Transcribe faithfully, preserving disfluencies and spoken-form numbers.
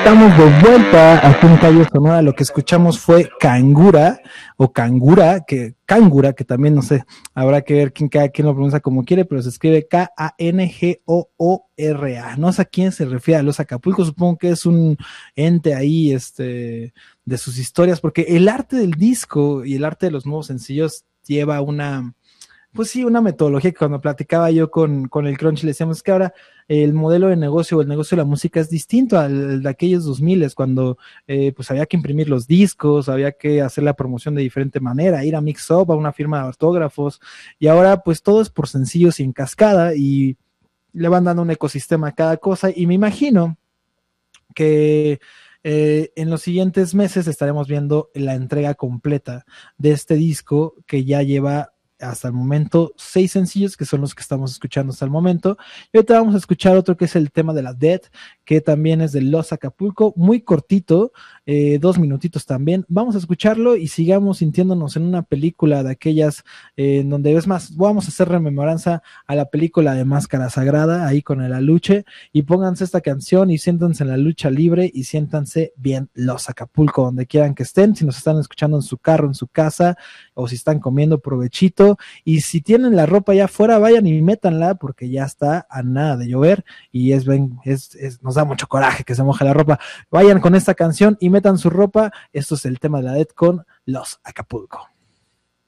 estamos de vuelta aquí en Calle Sonora. Lo que escuchamos fue Cangura o Cangura, que Cangura, que también no sé, habrá que ver quién cada quien lo pronuncia como quiere, pero se escribe K A N G O O R A. No sé a quién se refiere a los Acapulco, supongo que es un ente ahí, este, de sus historias, porque el arte del disco y el arte de los nuevos sencillos lleva una, pues sí, una metodología que cuando platicaba yo con, con el Crunch le decíamos que ahora el modelo de negocio o el negocio de la música es distinto al de aquellos dos miles, cuando eh, pues había que imprimir los discos, había que hacer la promoción de diferente manera, ir a Mix Up, a una firma de autógrafos, y ahora pues todo es por sencillos y en cascada, y le van dando un ecosistema a cada cosa, y me imagino que eh, en los siguientes meses estaremos viendo la entrega completa de este disco que ya lleva hasta el momento seis sencillos, que son los que estamos escuchando hasta el momento. Y ahorita vamos a escuchar otro que es el tema de la Dead, que también es de Los Acapulco, muy cortito, eh, dos minutitos también. Vamos a escucharlo y sigamos sintiéndonos en una película de aquellas eh, en donde es más, vamos a hacer rememoranza a la película de Máscara Sagrada, ahí con el aluche, y pónganse esta canción y siéntanse en la lucha libre y siéntanse bien Los Acapulco, donde quieran que estén, si nos están escuchando en su carro, en su casa, o si están comiendo, provechito. Y si tienen la ropa ya afuera, vayan y métanla, porque ya está a nada de llover y es, es, es nos da mucho coraje que se moje la ropa. Vayan con esta canción y metan su ropa. Esto es el tema de la Dead con Los Acapulco.